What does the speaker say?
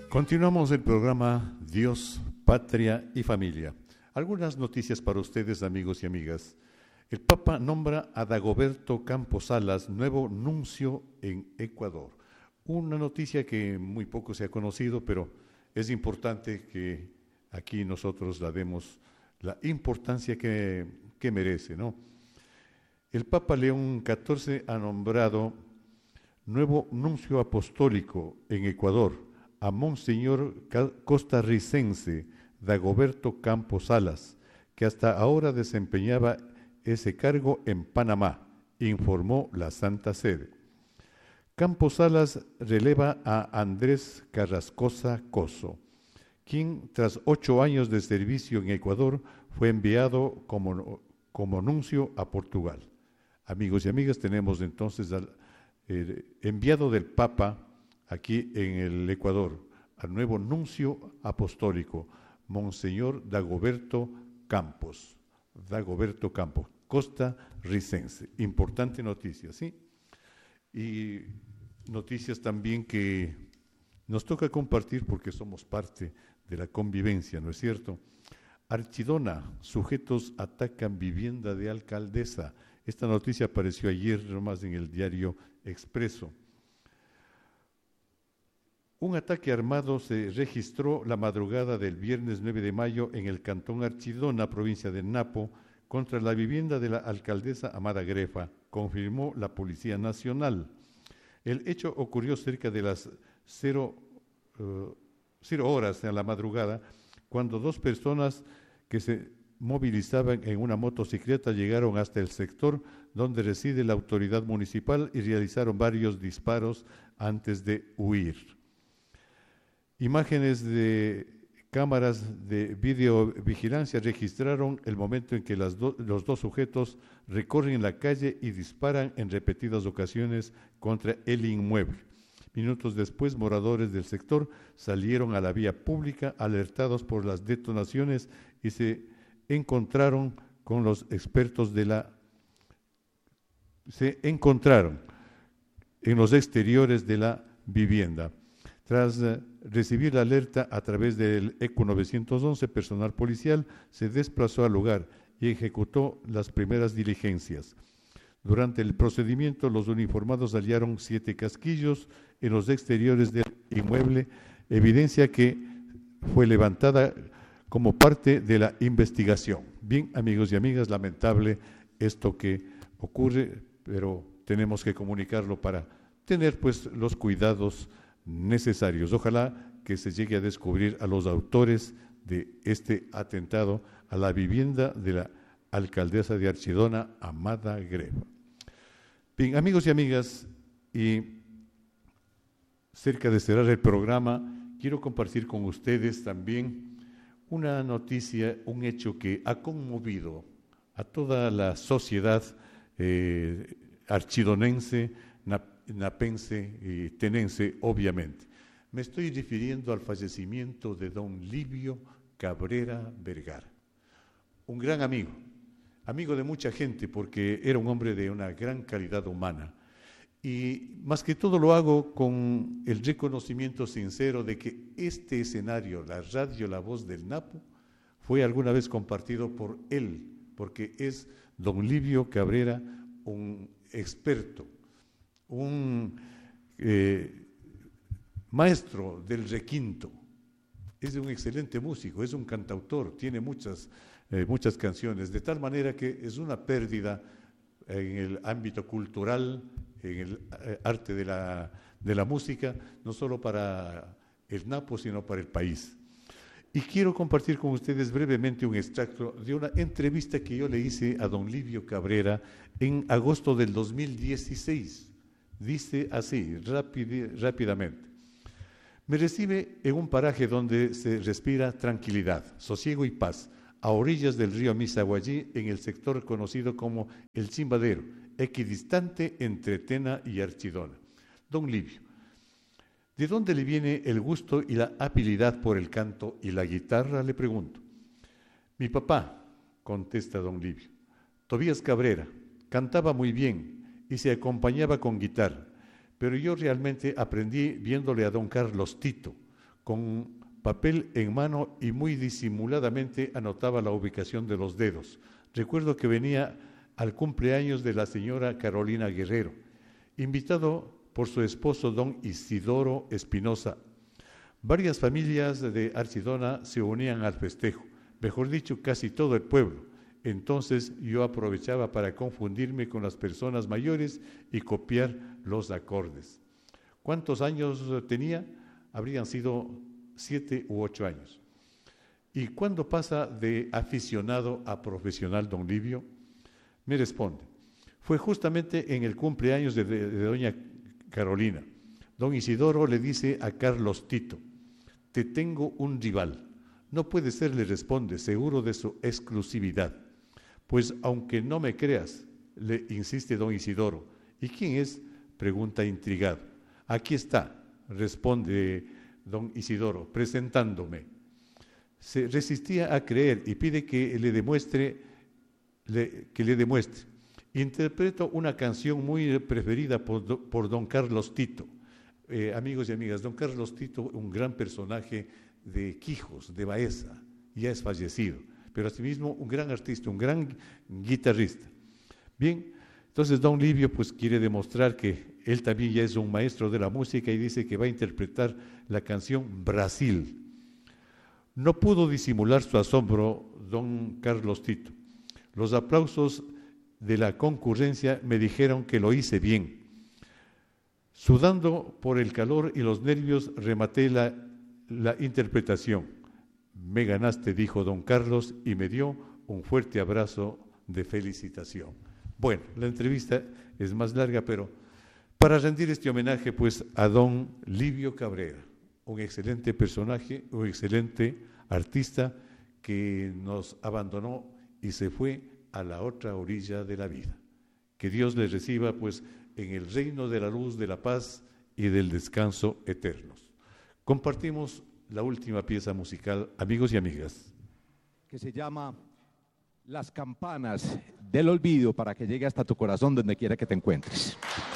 Continuamos el programa Dios, Patria y Familia. Algunas noticias para ustedes, amigos y amigas. El Papa nombra a Dagoberto Campos Salas nuevo nuncio en Ecuador. Una noticia que muy poco se ha conocido, pero es importante que aquí nosotros la demos la importancia que merece, ¿no? El Papa León XIV ha nombrado nuevo nuncio apostólico en Ecuador a Monseñor costarricense Dagoberto Campos Salas, que hasta ahora desempeñaba ese cargo en Panamá, informó la Santa Sede. Campos Salas releva a Andrés Carrascosa Coso, quien tras 8 años de servicio en Ecuador fue enviado como nuncio a Portugal. Amigos y amigas, tenemos entonces al enviado del Papa aquí en el Ecuador, al nuevo nuncio apostólico, Monseñor Dagoberto Campos, costarricense. Importante noticia, ¿sí? Y noticias también que nos toca compartir porque somos parte de la convivencia, ¿no es cierto? Archidona, sujetos atacan vivienda de alcaldesa. Esta noticia apareció ayer nomás en el diario Expreso. Un ataque armado se registró la madrugada del viernes 9 de mayo en el cantón Archidona, provincia de Napo, contra la vivienda de la alcaldesa Amada Grefa, confirmó la Policía Nacional. El hecho ocurrió cerca de las 0 horas de la madrugada, cuando 2 personas que se movilizaban en una motocicleta llegaron hasta el sector donde reside la autoridad municipal y realizaron varios disparos antes de huir. Imágenes de cámaras de videovigilancia registraron el momento en que los 2 sujetos recorren la calle y disparan en repetidas ocasiones contra el inmueble. Minutos después, moradores del sector salieron a la vía pública alertados por las detonaciones y se encontraron con los expertos se encontraron en los exteriores de la vivienda. Tras recibir la alerta a través del ECU 911, personal policial se desplazó al lugar y ejecutó las primeras diligencias. Durante el procedimiento, los uniformados hallaron 7 casquillos en los exteriores del inmueble, evidencia que fue levantada como parte de la investigación. Bien, amigos y amigas, lamentable esto que ocurre, pero tenemos que comunicarlo para tener pues los cuidados necesarios. Ojalá que se llegue a descubrir a los autores de este atentado a la vivienda de la alcaldesa de Archidona, Amada Grefa. Bien, amigos y amigas, y cerca de cerrar el programa, quiero compartir con ustedes también una noticia, un hecho que ha conmovido a toda la sociedad archidonense, napense y tenense, obviamente. Me estoy refiriendo al fallecimiento de don Livio Cabrera Vergara, un gran amigo de mucha gente porque era un hombre de una gran calidad humana. Y más que todo lo hago con el reconocimiento sincero de que este escenario, la radio La Voz del Napo, fue alguna vez compartido por él, porque es don Livio Cabrera, un experto, un maestro del requinto, es un excelente músico, es un cantautor, tiene muchas canciones, de tal manera que es una pérdida en el ámbito cultural, en el arte de la música, no solo para el Napo, sino para el país. Y quiero compartir con ustedes brevemente un extracto de una entrevista que yo le hice a don Livio Cabrera en agosto del 2016. Dice así, rápidamente. Me recibe en un paraje donde se respira tranquilidad, sosiego y paz, a orillas del río Misaguallí, en el sector conocido como El Chimbadero, equidistante entre Tena y Archidona. Don Livio, ¿de dónde le viene el gusto y la habilidad por el canto y la guitarra?, le pregunto. Mi papá, contesta don Livio, Tobías Cabrera, cantaba muy bien y se acompañaba con guitarra, pero yo realmente aprendí viéndole a don Carlos Tito, con papel en mano y muy disimuladamente anotaba la ubicación de los dedos. Recuerdo que venía al cumpleaños de la señora Carolina Guerrero, invitado por su esposo don Isidoro Espinosa. Varias familias de Archidona se unían al festejo, mejor dicho, casi todo el pueblo. Entonces yo aprovechaba para confundirme con las personas mayores y copiar los acordes. ¿Cuántos años tenía? Habrían sido 7 u 8 años. ¿Y cuándo pasa de aficionado a profesional, don Livio? Me responde, fue justamente en el cumpleaños de doña Carolina. Don Isidoro le dice a Carlos Tito, te tengo un rival. No puede ser, le responde, seguro de su exclusividad. Pues aunque no me creas, le insiste don Isidoro. ¿Y quién es? Pregunta intrigado. Aquí está, responde don Isidoro, presentándome. Se resistía a creer y pide que le demuestre. Interpreto una canción muy preferida por don Carlos Tito. Amigos y amigas, don Carlos Tito, un gran personaje de Quijos, de Baeza, ya es fallecido, pero asimismo un gran artista, un gran guitarrista. Bien, entonces don Livio pues quiere demostrar que él también ya es un maestro de la música y dice que va a interpretar la canción Brasil. No pudo disimular su asombro don Carlos Tito. Los aplausos de la concurrencia me dijeron que lo hice bien. Sudando por el calor y los nervios, rematé la interpretación. Me ganaste, dijo don Carlos, y me dio un fuerte abrazo de felicitación. Bueno, la entrevista es más larga, pero para rendir este homenaje pues a don Livio Cabrera, un excelente personaje, un excelente artista que nos abandonó y se fue a la otra orilla de la vida. Que Dios les reciba pues en el reino de la luz, de la paz y del descanso eternos. Compartimos la última pieza musical, amigos y amigas, que se llama Las campanas del olvido, para que llegue hasta tu corazón donde quiera que te encuentres.